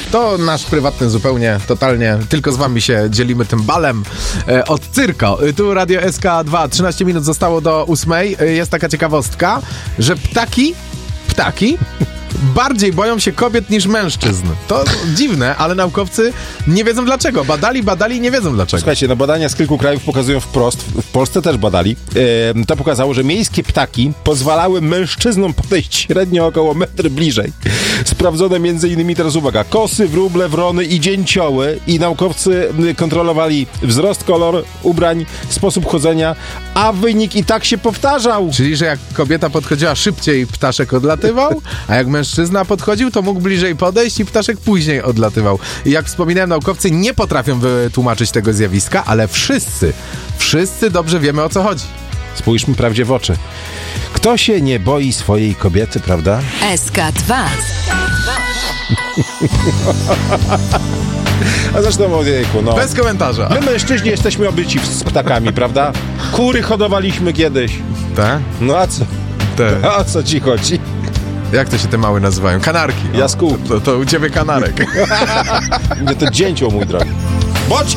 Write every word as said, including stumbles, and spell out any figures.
To nasz prywatny zupełnie, totalnie, tylko z wami się dzielimy tym balem e, od cyrko. Tu Radio S K dwa, trzynaście minut zostało do ósmej. E, jest taka ciekawostka, że ptaki, ptaki bardziej boją się kobiet niż mężczyzn. To dziwne, ale naukowcy nie wiedzą dlaczego. Badali, badali i nie wiedzą dlaczego. Słuchajcie, no badania z kilku krajów pokazują wprost, w Polsce też badali, e, to pokazało, że miejskie ptaki pozwalały mężczyznom podejść średnio około metr bliżej. Sprawdzone między innymi, teraz uwaga, kosy, wróble, wrony i dzięcioły i naukowcy kontrolowali wzrost, kolor ubrań, sposób chodzenia, a wynik i tak się powtarzał. Czyli, że jak kobieta podchodziła szybciej, ptaszek odlatywał, a jak mężczyzna podchodził, to mógł bliżej podejść i ptaszek później odlatywał. I jak wspominałem, naukowcy nie potrafią wytłumaczyć tego zjawiska, ale wszyscy, wszyscy dobrze wiemy, o co chodzi. Spójrzmy prawdzie w oczy. Kto się nie boi swojej kobiety, prawda? S K dwa. A zresztą, ojejku, no. Bez komentarza. My mężczyźni jesteśmy obyci z ptakami, prawda? Kury hodowaliśmy kiedyś. Tak? No a co? Te. A o co ci chodzi? Jak to się te małe nazywają? Kanarki. Jaskółki. To, to u ciebie kanarek. Nie, to dzięcioł, mój drogi. Bocia!